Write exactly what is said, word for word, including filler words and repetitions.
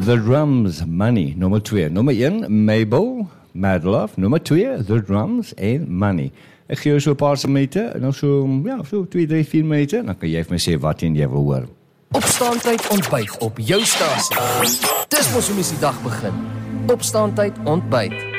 The Drums, Money, nummer twee. Nummer een, Mabel, Mad Love. Nummer twee, The Drums en Money. Ek gee jou so 'n paar se minute, en dan so, ja, so twee, drie, vier minute, dan kan jy vir my sê wat en jy wil hoor. Opstaantyd ontbyt op jou stasie. Dis mos hoe mens die dag begin. Opstaantyd ontbyt.